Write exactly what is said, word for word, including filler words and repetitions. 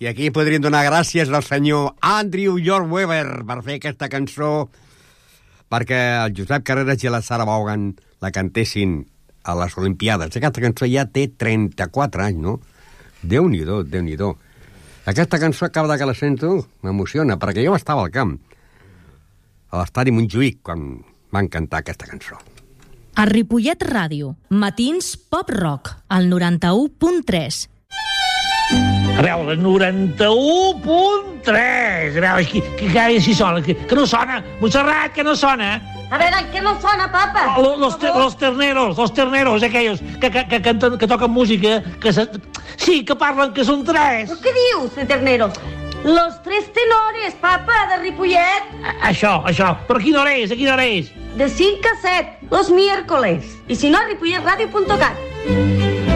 I aquí podríem donar gràcies al senyor Andrew Lloyd Webber per fer aquesta cançó, perquè el Josep Carreras i la Sarah Vaughan la cantessin a les Olimpiades. Aquesta cançó ja té trenta-quatre anys, no? Déu-n'hi-do, Déu-n'hi-do. Aquesta cançó, cada que la sento, m'emociona, perquè jo estava al camp, a l'estadi Montjuïc, quan van cantar aquesta cançó. A Ripollet Ràdio, matins pop-rock, al noranta-u punt tres. A veure, noranta-u punt tres. A veure, que, que, que, si sona, que, que no sona. Montserrat, que no sona. A veure, què no sona, papa? Los, los, te, los terneros, los terneros, aquells que, que, que, canten, que toquen música, que se, sí, que parlen, que són tres. Però què dius, de terneros? Los tres tenores, papa, de Ripollet. A, això, això. Però a quina hora és? A quina hora és? De cinc a set, los miércoles. I si no, a ripolletradio punt cat.